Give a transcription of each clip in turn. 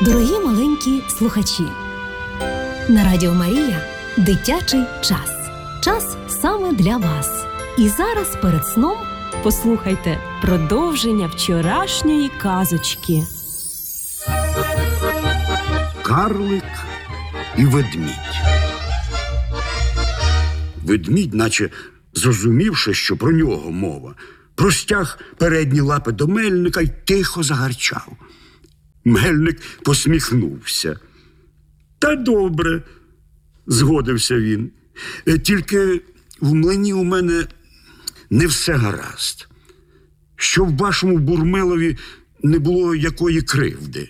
Дорогі маленькі слухачі, на Радіо Марія дитячий час. Час саме для вас. І зараз перед сном послухайте продовження вчорашньої казочки. Карлик і ведмідь. Ведмідь, наче зрозумівши, що про нього мова, простяг передні лапи до мельника й тихо загарчав. Мельник посміхнувся. «Та добре», – згодився він. «Тільки в млині у мене не все гаразд. Щоб вашому Бурмилові не було якої кривди».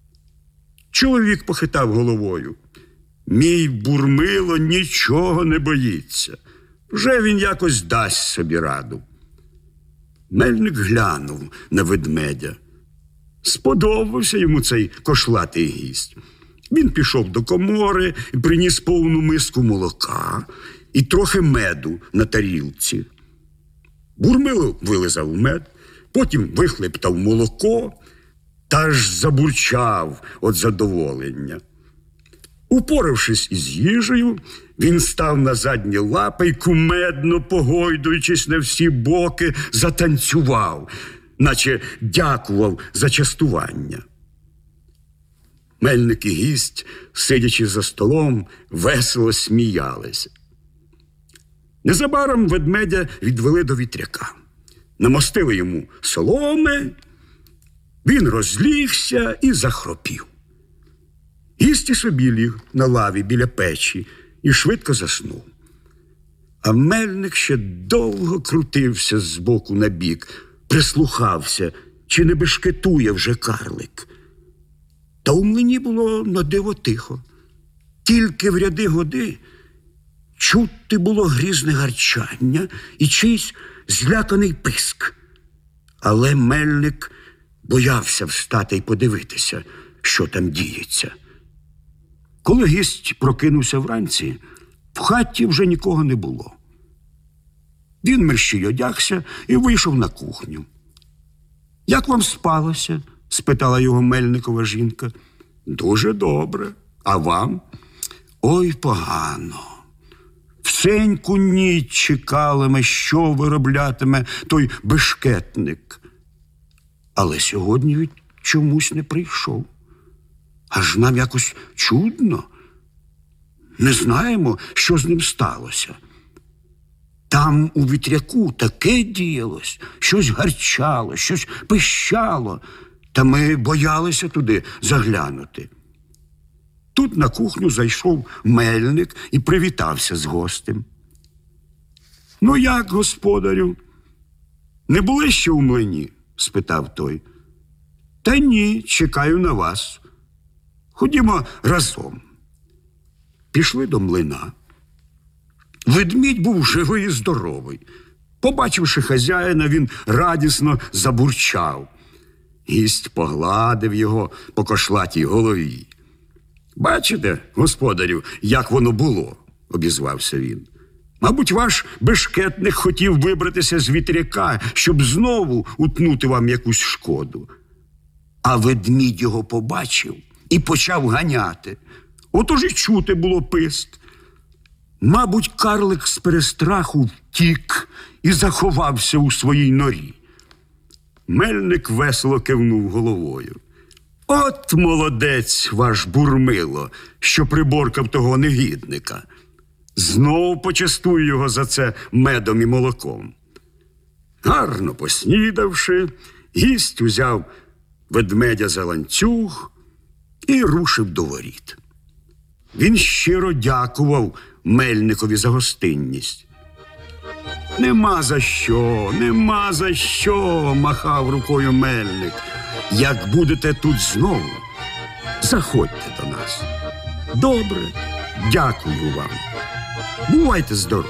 Чоловік похитав головою. «Мій Бурмило нічого не боїться. Вже він якось дасть собі раду». Мельник глянув на ведмедя. Сподобався йому цей кошлатий гість. Він пішов до комори, приніс повну миску молока і трохи меду на тарілці. Бурмило вилизав мед, потім вихлептав молоко та аж забурчав від задоволення. Упоравшись із їжею, він став на задні лапи й кумедно, погойдуючись на всі боки, затанцював, наче дякував за частування. Мельник і гість, сидячи за столом, весело сміялися. Незабаром ведмедя відвели до вітряка. Намостили йому соломи, він розлігся і захропів. Гість і собі ліг на лаві біля печі і швидко заснув. А мельник ще довго крутився з боку на бік, прислухався, чи не бешкетує вже карлик. Та у млині було на диво тихо. Тільки в ряди годи чути було грізне гарчання і чийсь зляканий писк. Але мельник боявся встати й подивитися, що там діється. Коли гість прокинувся вранці, в хаті вже нікого не було. Він мерщій одягся і вийшов на кухню. «Як вам спалося?» – спитала його мельникова жінка. «Дуже добре. А вам?» «Ой, погано. Всеньку ніч чекали ми, що вироблятиме той бешкетник. Але сьогодні він чомусь не прийшов. Аж нам якось чудно. Не знаємо, що з ним сталося. Там у вітряку таке діялось, щось гарчало, щось пищало, та ми боялися туди заглянути». Тут на кухню зайшов мельник і привітався з гостем. «Ну як, господарю, не були ще у млині?» – спитав той. «Та ні, чекаю на вас. Ходімо разом». Пішли до млина. Ведмідь був живий і здоровий. Побачивши хазяїна, він радісно забурчав. Гість погладив його по кошлатій голові. «Бачите, господарю, як воно було?» – обізвався він. «Мабуть, ваш бешкетник хотів вибратися з вітряка, щоб знову утнути вам якусь шкоду. А ведмідь його побачив і почав ганяти. Отож і чути було писк. Мабуть, карлик з перестраху втік і заховався у своїй норі». Мельник весело кивнув головою. «От молодець ваш Бурмило, що приборкав того негідника. Знов почастую його за це медом і молоком». Гарно поснідавши, гість узяв ведмедя за ланцюг і рушив до воріт. Він щиро дякував мельникові за гостинність. Нема за що, махав рукою мельник. «Як будете тут знову, заходьте до нас». «Добре, дякую вам. Бувайте здорові».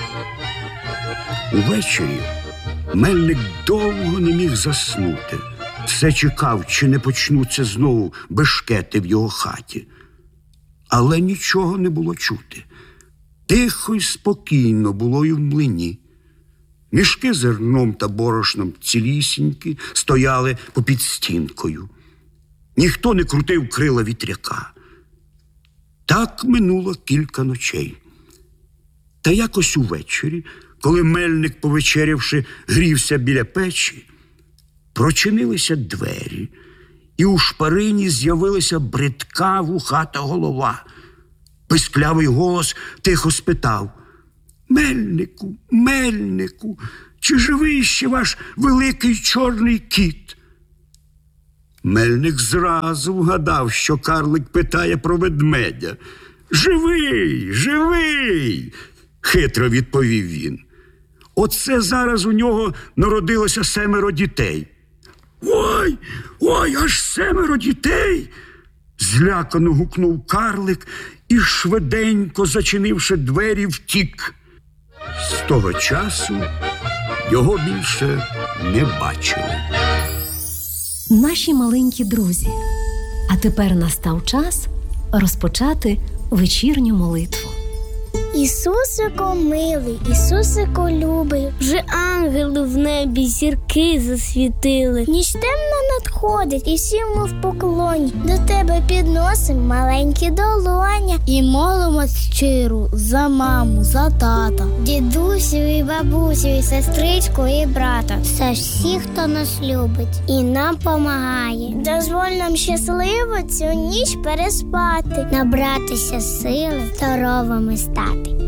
Увечері мельник довго не міг заснути. Все чекав, чи не почнуться знову бешкети в його хаті. Але нічого не було чути. Тихо й спокійно було й в млині. Мішки з зерном та борошном цілісінькі стояли попід стінкою. ніхто не крутив крила вітряка. Так минуло кілька ночей. Та якось увечері, коли мельник, повечерявши, грівся біля печі, прочинилися двері, і у шпарині з'явилася бридка вухата голова. Писклявий голос тихо спитав: «Мельнику, мельнику, чи живий ще ваш великий чорний кіт?» Мельник зразу вгадав, що карлик питає про ведмедя. «Живий, живий!» – хитро відповів він. Оце зараз у нього народилося 7 дітей. «Ой, ой, аж 7 дітей!» – злякано гукнув карлик і, швиденько зачинивши двері, втік. З того часу його більше не бачили. Наші маленькі друзі, а тепер настав час розпочати вечірню молитву. Ісусико милий, Ісусико любий, вже ангели в небі зірки засвітили. Ніч темна надходить, і всі ми в поклоні. До тебе підносим маленькі долоня і молимось щиро за маму, за тата, дідусю і бабусю, і сестричку, і брата, за всіх, хто нас любить і нам помагає. Дозволь нам щасливо цю ніч переспати, набратися сили, здоровими стати.